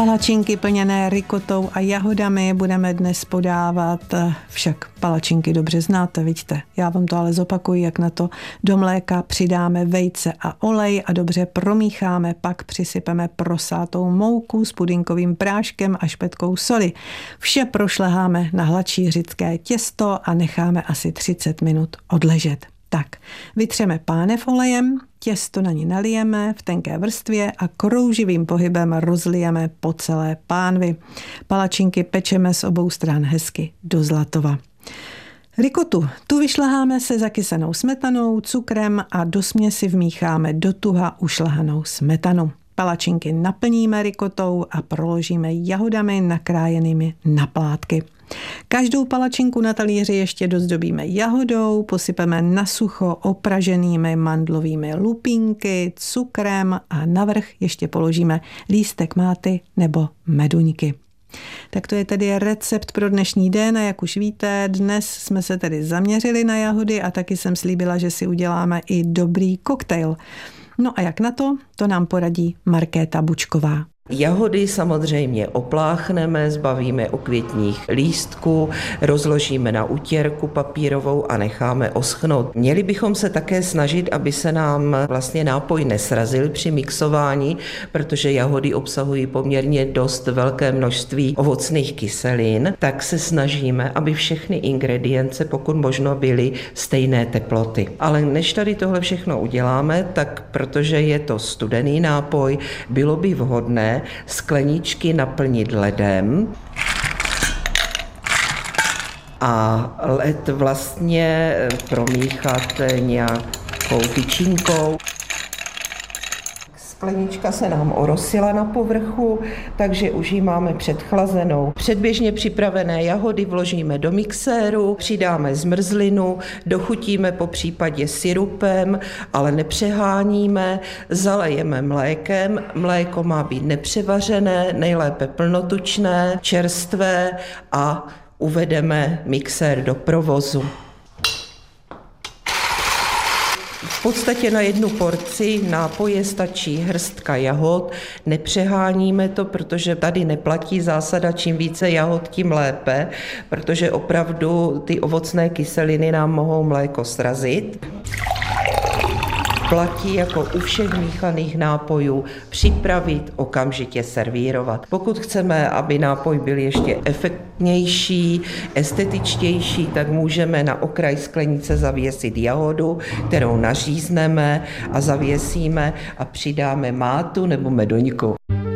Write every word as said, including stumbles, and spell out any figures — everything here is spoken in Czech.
Palačinky plněné rikotou a jahodami budeme dnes podávat, však palačinky dobře znáte, vidíte. Já vám to ale zopakuji, jak na to. Do mléka přidáme vejce a olej a dobře promícháme, pak přisypeme prosátou mouku s pudinkovým práškem a špetkou soli. Vše prošleháme na hladší řidké těsto a necháme asi třicet minut odležet. Tak, vytřeme pánev olejem, těsto na ní nalijeme v tenké vrstvě a krouživým pohybem rozlijeme po celé pánvi. Palačinky pečeme z obou stran hezky do zlatova. Rikotu, tu vyšleháme se zakysanou smetanou, cukrem a do směsi vmícháme do tuha ušlehanou smetanu. Palačinky naplníme rikotou a proložíme jahodami nakrájenými na plátky. Každou palačinku na talíři ještě dozdobíme jahodou, posypeme na sucho opraženými mandlovými lupínky, cukrem a navrch ještě položíme lístek máty nebo meduňky. Tak to je tedy recept pro dnešní den a jak už víte, dnes jsme se tedy zaměřili na jahody a taky jsem slíbila, že si uděláme i dobrý koktejl. No a jak na to? To nám poradí Markéta Bučková. Jahody samozřejmě opláchneme, zbavíme okvětních lístků, rozložíme na utěrku papírovou a necháme oschnout. Měli bychom se také snažit, aby se nám vlastně nápoj nesrazil při mixování, protože jahody obsahují poměrně dost velké množství ovocných kyselin, tak se snažíme, aby všechny ingredience pokud možno byly stejné teploty. Ale než tady tohle všechno uděláme, tak protože je to studený nápoj, bylo by vhodné skleničky naplnit ledem a led vlastně promíchat nějakou tyčinkou. Sklenička se nám orosila na povrchu, takže už ji máme předchlazenou. Předběžně připravené jahody vložíme do mixéru, přidáme zmrzlinu, dochutíme po případě sirupem, ale nepřeháníme, zalejeme mlékem. Mléko má být nepřevařené, nejlépe plnotučné, čerstvé a uvedeme mixér do provozu. V podstatě na jednu porci nápoje stačí hrstka jahod, nepřeháníme to, protože tady neplatí zásada čím více jahod, tím lépe, protože opravdu ty ovocné kyseliny nám mohou mléko srazit. Platí jako u všech míchaných nápojů připravit, okamžitě servírovat. Pokud chceme, aby nápoj byl ještě efektnější, estetičtější, tak můžeme na okraj sklenice zavěsit jahodu, kterou nařízneme a zavěsíme a přidáme mátu nebo medoňku.